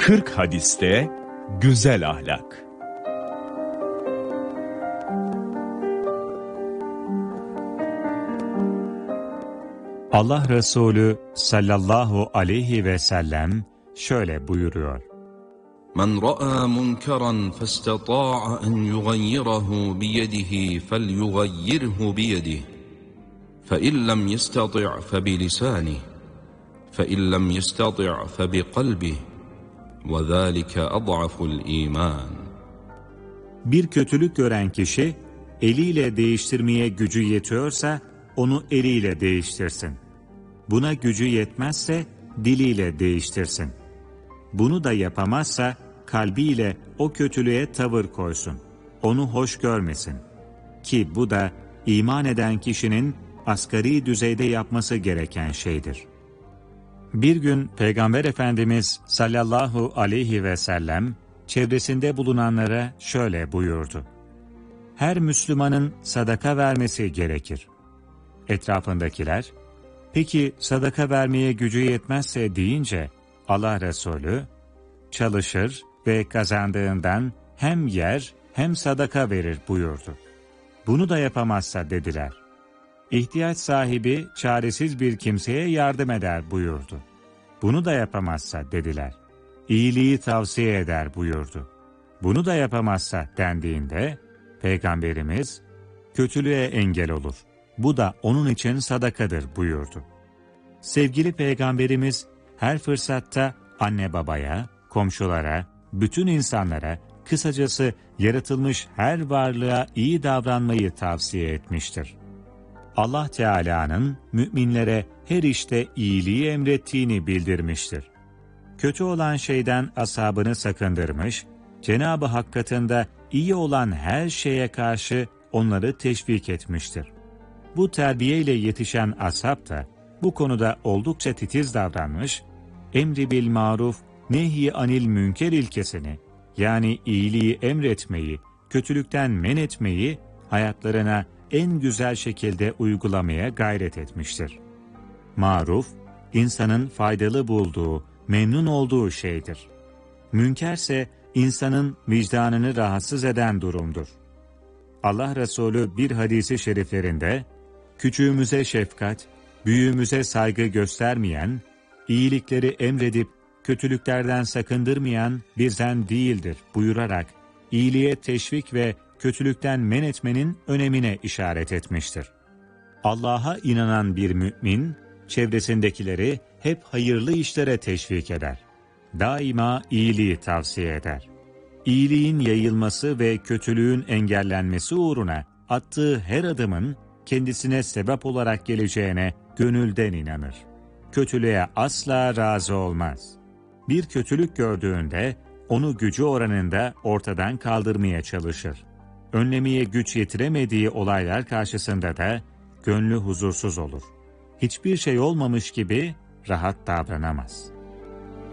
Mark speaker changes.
Speaker 1: 40 hadiste güzel ahlak. Allah Resulü sallallahu aleyhi ve sellem şöyle buyuruyor.
Speaker 2: Men ra'a munkaran fastata'a en yughayyirahu biyedihi felyughayyirhu biyedihi. فَإِنْ لَمْ يَسْتَطِعْ فَبِلِسَانِهِ فَإِنْ لَمْ يَسْتَطِعْ فَبِقَلْبِهِ وَذَٰلِكَ أَضْعَفُ الْإِيمَانِ.
Speaker 3: Bir kötülük gören kişi, eliyle değiştirmeye gücü yetiyorsa, onu eliyle değiştirsin. Buna gücü yetmezse, diliyle değiştirsin. Bunu da yapamazsa, kalbiyle o kötülüğe tavır koysun. Onu hoş görmesin. Ki bu da, iman eden kişinin asgari düzeyde yapması gereken şeydir. Bir gün Peygamber Efendimiz sallallahu aleyhi ve sellem çevresinde bulunanlara şöyle buyurdu. Her Müslümanın sadaka vermesi gerekir. Etrafındakiler, peki sadaka vermeye gücü yetmezse deyince Allah Resulü, çalışır ve kazandığından hem yer hem sadaka verir buyurdu. Bunu da yapamazsa dediler. İhtiyaç sahibi çaresiz bir kimseye yardım eder buyurdu. Bunu da yapamazsa dediler. İyiliği tavsiye eder buyurdu. Bunu da yapamazsa dendiğinde Peygamberimiz kötülüğe engel olur. Bu da onun için sadakadır buyurdu. Sevgili Peygamberimiz her fırsatta anne babaya, komşulara, bütün insanlara, kısacası yaratılmış her varlığa iyi davranmayı tavsiye etmiştir. Allah Teala'nın müminlere her işte iyiliği emrettiğini bildirmiştir. Kötü olan şeyden ashabını sakındırmış, Cenab-ı Hak katında iyi olan her şeye karşı onları teşvik etmiştir. Bu terbiyeyle yetişen ashab da bu konuda oldukça titiz davranmış, emri bil maruf, nehy anil münker ilkesini, yani iyiliği emretmeyi, kötülükten men etmeyi hayatlarına en güzel şekilde uygulamaya gayret etmiştir. Maruf, insanın faydalı bulduğu, memnun olduğu şeydir. Münkerse insanın vicdanını rahatsız eden durumdur. Allah Resulü bir hadisi şeriflerinde, küçüğümüze şefkat, büyüğümüze saygı göstermeyen, iyilikleri emredip kötülüklerden sakındırmayan bizden değildir buyurarak, iyiliğe teşvik ve kötülükten men etmenin önemine işaret etmiştir. Allah'a inanan bir mümin, çevresindekileri hep hayırlı işlere teşvik eder. Daima iyiliği tavsiye eder. İyiliğin yayılması ve kötülüğün engellenmesi uğruna attığı her adımın kendisine sebep olarak geleceğine gönülden inanır. Kötülüğe asla razı olmaz. Bir kötülük gördüğünde onu gücü oranında ortadan kaldırmaya çalışır. Önlemeye güç yetiremediği olaylar karşısında da gönlü huzursuz olur. Hiçbir şey olmamış gibi rahat davranamaz.